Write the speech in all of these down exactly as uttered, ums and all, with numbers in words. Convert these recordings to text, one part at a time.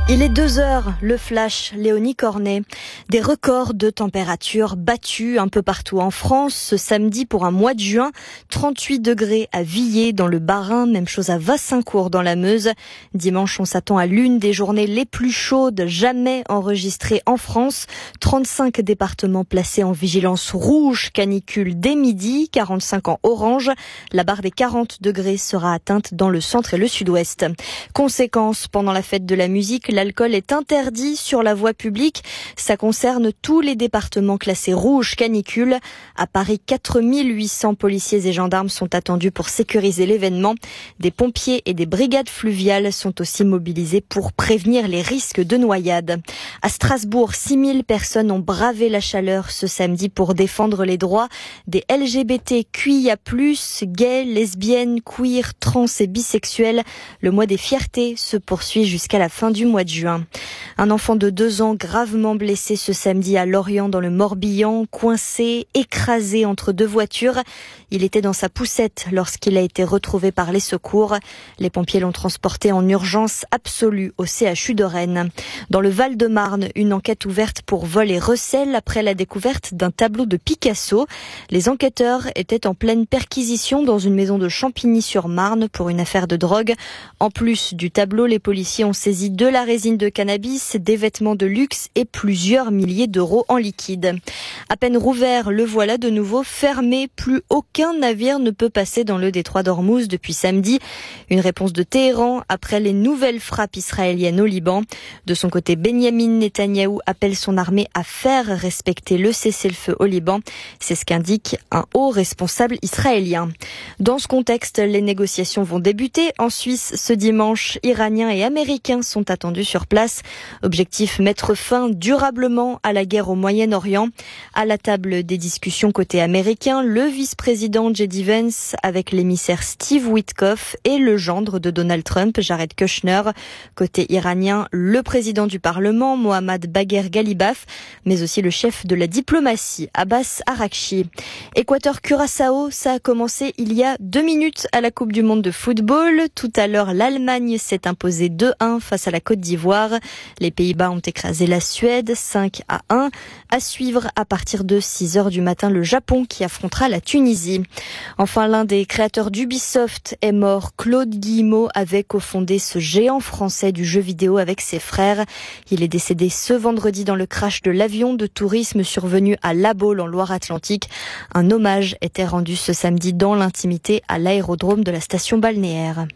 Il est deux heures, le flash, Léonie Cornet. Des records de température battus un peu partout en France ce samedi pour un mois de juin. trente-huit degrés à Villers dans le Bas-Rhin, même chose à Wassincourt dans la Meuse. Dimanche, on s'attend à l'une des journées les plus chaudes jamais enregistrées en France. trente-cinq départements placés en vigilance rouge, canicule dès midi, quarante-cinq en orange. La barre des quarante degrés sera atteinte dans le centre et le sud-ouest. Conséquence, pendant la fête de la musique, l'alcool est interdit sur la voie publique. Ça concerne tous les départements classés rouge canicule. À Paris, quatre mille huit cents policiers et gendarmes sont attendus pour sécuriser l'événement. Des pompiers et des brigades fluviales sont aussi mobilisés pour prévenir les risques de noyade. À Strasbourg, six mille personnes ont bravé la chaleur ce samedi pour défendre les droits des L G B T Q I A plus, gays, lesbiennes, queer, trans et bisexuels. Le mois des fiertés se poursuit jusqu'à la fin du mois de juin. Un enfant de deux ans gravement blessé ce samedi à Lorient dans le Morbihan, coincé, écrasé entre deux voitures. Il était dans sa poussette lorsqu'il a été retrouvé par les secours. Les pompiers l'ont transporté en urgence absolue au C H U de Rennes. Dans le Val-de-Marne, une enquête ouverte pour vol et recel après la découverte d'un tableau de Picasso. Les enquêteurs étaient en pleine perquisition dans une maison de Champigny-sur-Marne pour une affaire de drogue. En plus du tableau, les policiers ont saisi de la résine de cannabis, des vêtements de luxe et plusieurs milliers d'euros en liquide. À peine rouvert, le voilà de nouveau fermé. Plus aucun navire ne peut passer dans le détroit d'Ormuz depuis samedi. Une réponse de Téhéran après les nouvelles frappes israéliennes au Liban. De son côté, Benyamin Netanyahou appelle son armée à faire respecter le cessez-le-feu au Liban. C'est ce qu'indique un haut responsable israélien. Dans ce contexte, les négociations vont débuter. En Suisse, ce dimanche, Iraniens et Américains sont attendus sur place. Objectif, mettre fin durablement à la guerre au Moyen-Orient. À la table des discussions côté américain, le vice-président J D Vance avec l'émissaire Steve Witkoff et le gendre de Donald Trump, Jared Kushner. Côté iranien, le président du Parlement, Mohammad Bagher Ghalibaf, mais aussi le chef de la diplomatie, Abbas Araqchi. Équateur-Curaçao, ça a commencé il y a deux minutes à la Coupe du Monde de football. Tout à l'heure, l'Allemagne s'est imposée deux un face à la Côte d'Ivoire. Les Pays-Bas ont écrasé la Suède cinq à un. À suivre à partir de six heures du matin, le Japon qui affrontera la Tunisie. Enfin, l'un des créateurs d'Ubisoft est mort. Claude Guillemot avait cofondé ce géant français du jeu vidéo avec ses frères. Il est décédé ce vendredi dans le crash de l'avion de tourisme survenu à La Baule en Loire-Atlantique. Un hommage était rendu ce samedi dans l'intimité à l'aérodrome de la station balnéaire.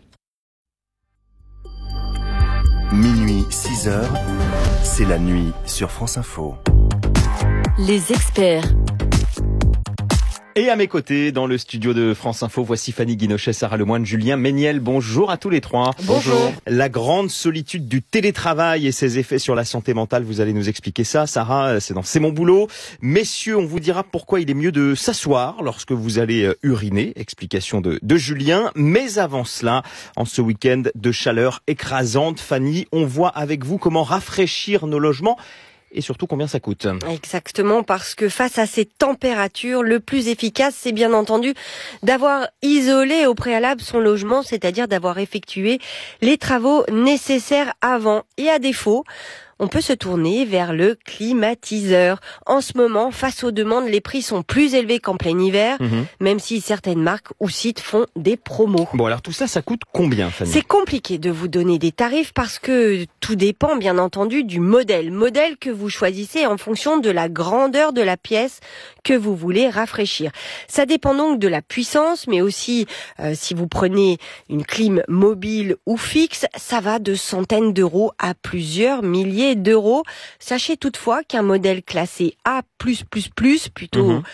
Minuit, six heures, c'est la nuit sur France Info. Les experts. Et à mes côtés, dans le studio de France Info, voici Fanny Guinochet, Sarah Lemoine, Julien Méniel. Bonjour à tous les trois. Bonjour. La grande solitude du télétravail et ses effets sur la santé mentale, vous allez nous expliquer ça. Sarah, c'est dans C'est mon boulot. Messieurs, on vous dira pourquoi il est mieux de s'asseoir lorsque vous allez uriner. Explication de, de Julien. Mais avant cela, en ce week-end de chaleur écrasante, Fanny, on voit avec vous comment rafraîchir nos logements. Et surtout, combien ça coûte? Exactement, parce que face à ces températures, le plus efficace, c'est bien entendu d'avoir isolé au préalable son logement, c'est-à-dire d'avoir effectué les travaux nécessaires avant. Et à défaut, on peut se tourner vers le climatiseur. En ce moment, face aux demandes, les prix sont plus élevés qu'en plein hiver, mmh. même si certaines marques ou sites font des promos. Bon, alors tout ça, ça coûte combien, Fanny? C'est compliqué de vous donner des tarifs parce que tout dépend, bien entendu, du modèle. Modèle que vous choisissez en fonction de la grandeur de la pièce que vous voulez rafraîchir. Ça dépend donc de la puissance, mais aussi, euh, si vous prenez une clim mobile ou fixe, ça va de centaines d'euros à plusieurs milliers d'euros. Sachez toutefois qu'un modèle classé A plus plus plus, plutôt mmh.